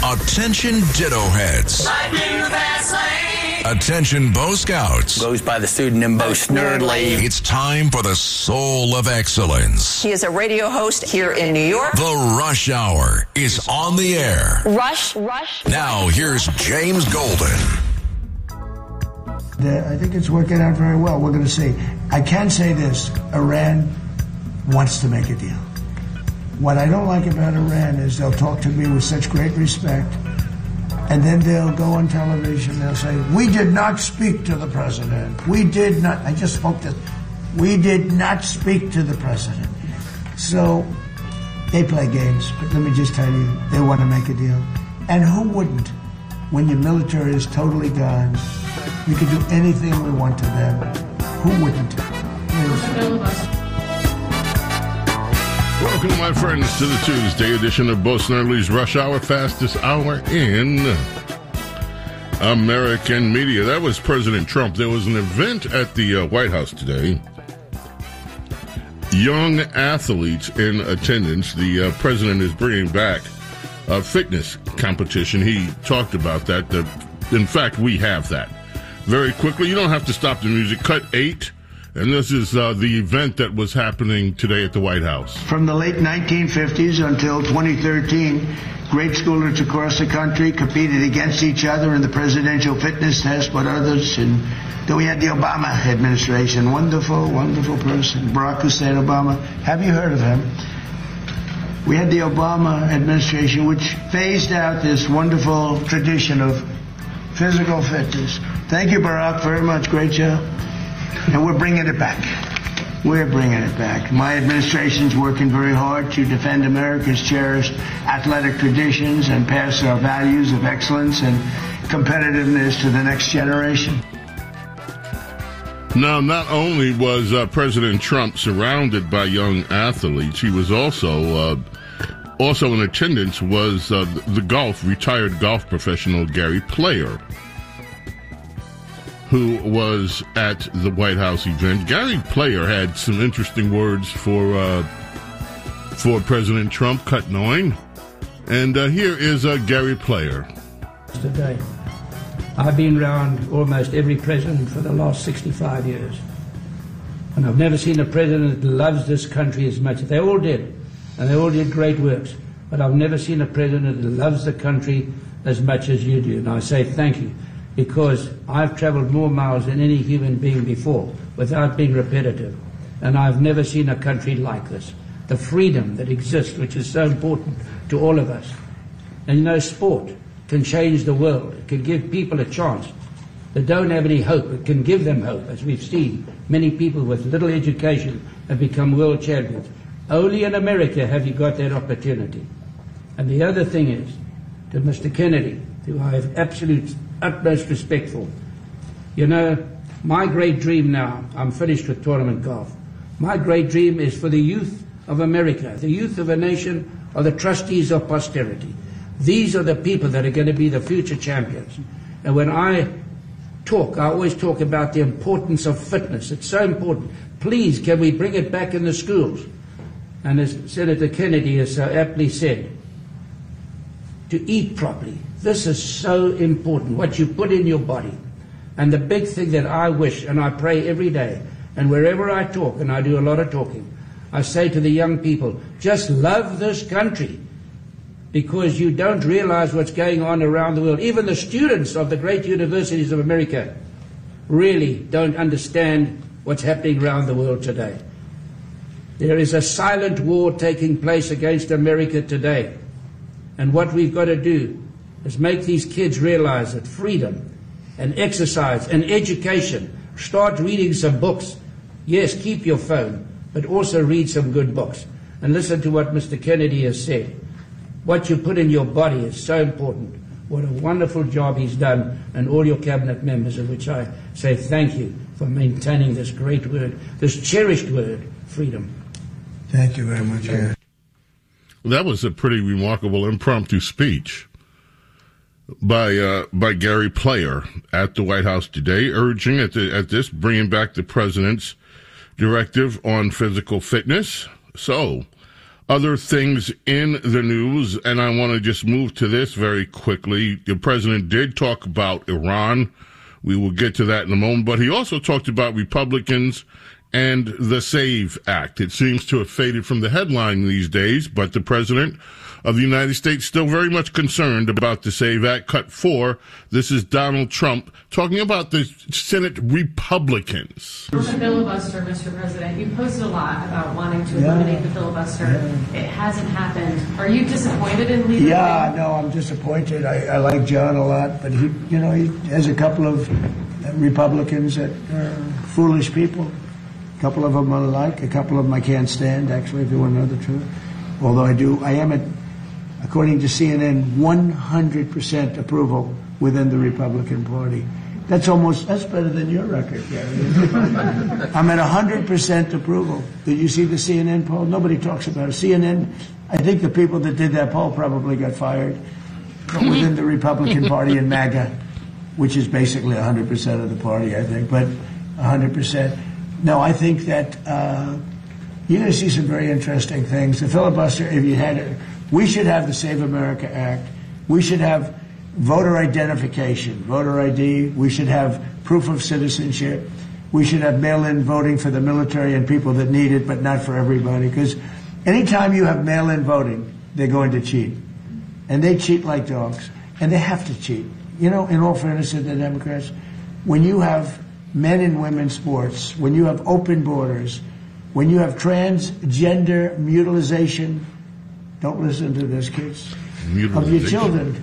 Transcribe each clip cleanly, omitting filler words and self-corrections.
Attention Ditto Heads. Attention Bo Scouts. Goes by the pseudonym Bo Snerdley. It's time for the soul of excellence. He is a radio host here in New York. The Rush Hour is on the air. Rush. Now here's James Golden. I think it's working out very well. We're going to see. I can say this. Iran wants to make a deal. What I don't like about Iran is they'll talk to me with such great respect, and then they'll go on television, they'll say, we did not speak to the president. We did not. I just spoke to. We did not speak to the president. So they play games, but let me just tell you, they want to make a deal. And who wouldn't? When your military is totally gone, we can do anything we want to them. Who wouldn't? Welcome, my friends, to the Tuesday edition of Bo Snerdley's Rush Hour, fastest hour in American media. That was President Trump. There was an event at the White House today. Young athletes in attendance. The president is bringing back a fitness competition. He talked about that. In fact, we have that. Very quickly, you don't have to stop the music. Cut 8. And this is the event that was happening today at the White House. From the late 1950s until 2013, grade schoolers across the country competed against each other in the presidential fitness test with others. And then we had the Obama administration. Wonderful, wonderful person, Barack Hussein Obama. Have you heard of him? We had the Obama administration, which phased out this wonderful tradition of physical fitness. Thank you, Barack, very much. Great job. And we're bringing it back. We're bringing it back. My administration's working very hard to defend America's cherished athletic traditions and pass our values of excellence and competitiveness to the next generation. Now, not only was President Trump surrounded by young athletes, he was also in attendance was the retired golf professional Gary Player, who was at the White House event. Gary Player had some interesting words for President Trump, cut 9. And here is Gary Player. Today, I've been around almost every president for the last 65 years. And I've never seen a president that loves this country as much. They all did. And they all did great works. But I've never seen a president that loves the country as much as you do. And I say thank you, because I've traveled more miles than any human being before without being repetitive. And I've never seen a country like this. The freedom that exists, which is so important to all of us. And you know, sport can change the world. It can give people a chance that don't have any hope. It can give them hope, as we've seen. Many people with little education have become world champions. Only in America have you got that opportunity. And the other thing is, to Mr. Kennedy, who I have utmost respect for. You know, my great dream now, I'm finished with tournament golf. My great dream is for the youth of America. The youth of a nation are the trustees of posterity. These are the people that are going to be the future champions. And when I talk, I always talk about the importance of fitness. It's so important. Please, can we bring it back in the schools? And as Senator Kennedy has so aptly said, to eat properly. This is so important, what you put in your body. And the big thing that I wish, and I pray every day, and wherever I talk, and I do a lot of talking, I say to the young people, just love this country, because you don't realize what's going on around the world. Even the students of the great universities of America really don't understand what's happening around the world today. There is a silent war taking place against America today. And what we've got to do is make these kids realize that freedom and exercise and education, start reading some books. Yes, keep your phone, but also read some good books. And listen to what Mr. Kennedy has said. What you put in your body is so important. What a wonderful job he's done, and all your cabinet members, of which I say thank you for maintaining this great word, this cherished word, freedom. Thank you very much, Gary. That was a pretty remarkable impromptu speech by Gary Player at the White House today, urging bringing back the president's directive on physical fitness. So, other things in the news, and I want to just move to this very quickly. The president did talk about Iran. We will get to that in a moment, but he also talked about Republicans and the SAVE Act. It seems to have faded from the headline these days, but the president of the United States still very much concerned about the SAVE Act. Cut 4. This is Donald Trump talking about the Senate Republicans. On the filibuster, Mr. President, you posted a lot about wanting to eliminate the filibuster. It hasn't happened. Are you disappointed in leaving? Yeah, no, I'm disappointed. I like John a lot, but he has a couple of Republicans that are foolish people. A couple of them I like, a couple of them I can't stand, actually, if you want to know the truth. Although I am according to CNN, 100% approval within the Republican Party. That's better than your record, Gary. I'm at 100% approval. Did you see the CNN poll? Nobody talks about it. CNN, I think the people that did that poll probably got fired within the Republican Party in MAGA, which is basically 100% of the party, I think, but 100%. No, I think that you're going to see some very interesting things. The filibuster, if you had it, we should have the Save America Act. We should have voter identification, voter ID. We should have proof of citizenship. We should have mail-in voting for the military and people that need it, but not for everybody. Because anytime you have mail-in voting, they're going to cheat. And they cheat like dogs. And they have to cheat. In all fairness to the Democrats, when you have men and women sports, when you have open borders, when you have transgender mutilization, don't listen to this, kids. Of your children.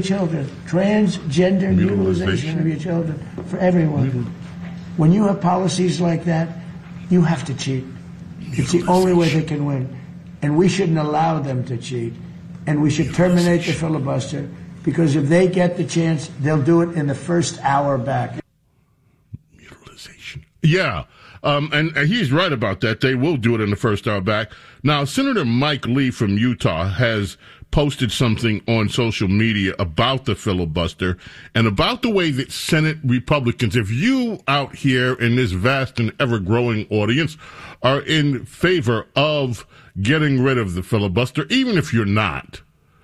Transgender mutilization of your children for everyone. When you have policies like that, you have to cheat. It's the only way they can win. And we shouldn't allow them to cheat. And we should terminate the filibuster, because if they get the chance, they'll do it in the first hour back. Mutilization. Yeah. And he's right about that. They will do it in the first hour back. Now, Senator Mike Lee from Utah has posted something on social media about the filibuster and about the way that Senate Republicans, if you out here in this vast and ever-growing audience are in favor of getting rid of the filibuster, even if you're not,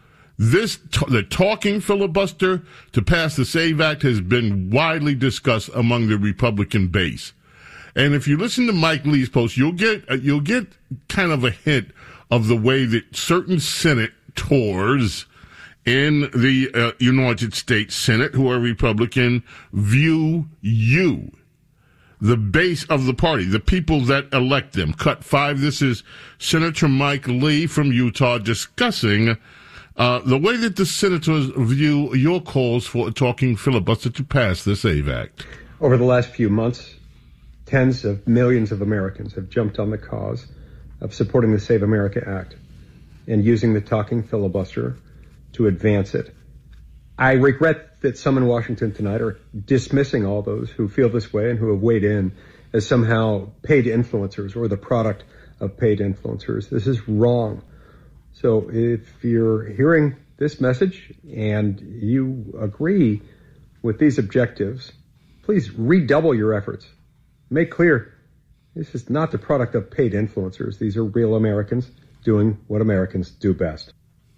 the talking filibuster to pass the SAVE Act has been widely discussed among the Republican base. And if you listen to Mike Lee's post, you'll get kind of a hint of the way that certain senators in the United States Senate, who are Republican, view you, the base of the party, the people that elect them. Cut 5. This is Senator Mike Lee from Utah discussing the way that the senators view your calls for a talking filibuster to pass the SAVE Act. Over the last few months, tens of millions of Americans have jumped on the cause of supporting the Save America Act and using the talking filibuster to advance it. I regret that some in Washington tonight are dismissing all those who feel this way and who have weighed in as somehow paid influencers or the product of paid influencers. This is wrong. So if you're hearing this message and you agree with these objectives, please redouble your efforts. Make clear this is not the product of paid influencers. These are real Americans doing what Americans do best.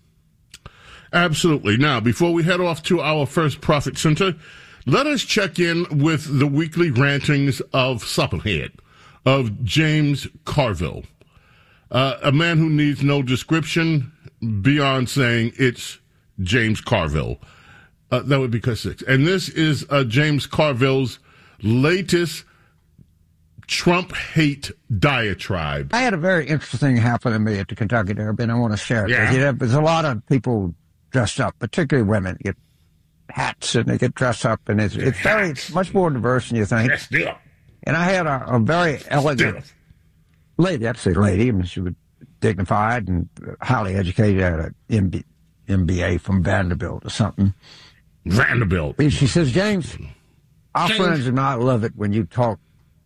Absolutely. Now, before we head off to our first profit center, let us check in with the weekly rantings of Supplehead, of James Carville, a man who needs no description beyond saying it's James Carville. That would be cut 6. And this is James Carville's latest Trump hate diatribe. I had a very interesting thing happen to me at the Kentucky Derby, and I want to share it. Yeah. There's a lot of people dressed up, particularly women, get hats and they get dressed up, and it's much more diverse than you think. And I had a very elegant lady, I'd say lady, I mean, she was dignified and highly educated, at an MBA from Vanderbilt or something. Vanderbilt. And she says, James, our friends do not love it when you talk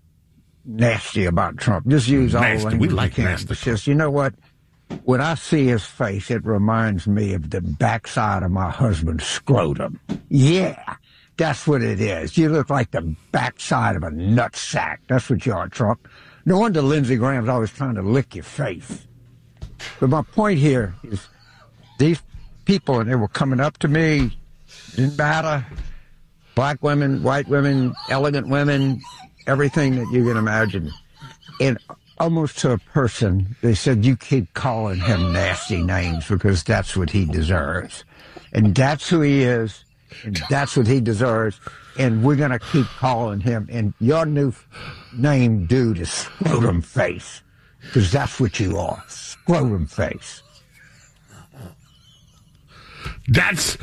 nasty about Trump. Just use all the language we like you can. nasty. It's just, you know what? When I see his face, it reminds me of the backside of my husband's scrotum. Yeah, that's what it is. You look like the backside of a nutsack. That's what you are, Trump. No wonder Lindsey Graham's always trying to lick your face. But my point here is these people, and they were coming up to me, didn't matter, black women, white women, elegant women, everything that you can imagine. And almost to a person, they said, you keep calling him nasty names because that's what he deserves. And that's who he is, and that's what he deserves, and we're going to keep calling him. And your new name, dude, is Scrotum Face, because that's what you are, Scrotum Face. That's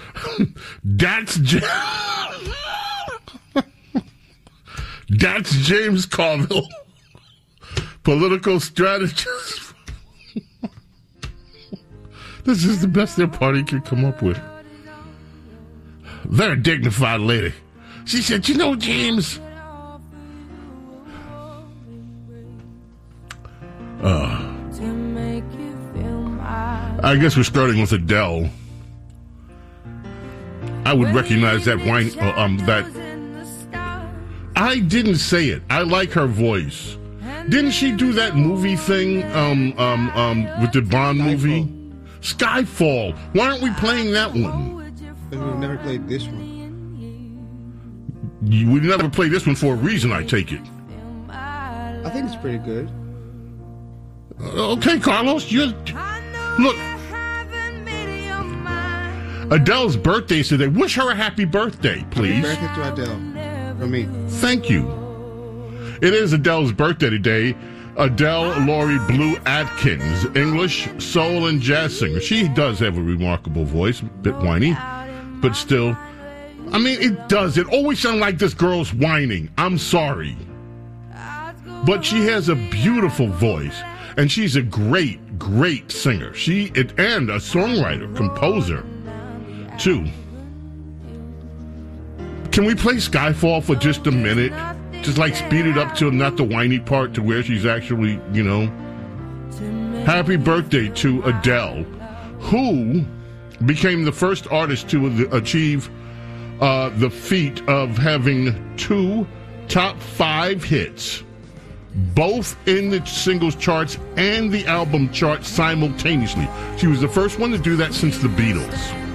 James Carville, political strategist. This is the best their party could come up with. Very dignified lady. She said, you know, James, I guess we're starting with Adele. I would recognize that wine. I didn't say it. I like her voice. Didn't she do that movie thing with the Bond movie? Skyfall. Why aren't we playing that one? Because we've never played this one. We never played this one for a reason, I take it. I think it's pretty good. Okay, Carlos, look. Adele's birthday today. Wish her a happy birthday, please. Happy birthday to Adele. From me. Thank you. It is Adele's birthday today. Adele Laurie Blue Atkins, English, soul, and jazz singer. She does have a remarkable voice, a bit whiny, but still. I mean, it does. It always sounds like this girl's whining. I'm sorry. But she has a beautiful voice, and she's a great, great singer. And a songwriter, composer, too. Can we play Skyfall for just a minute? Just like speed it up to not the whiny part to where she's actually, you know. Happy birthday to Adele, who became the first artist to achieve the feat of having 2 top 5 hits, both in the singles charts and the album charts simultaneously. She was the first one to do that since the Beatles.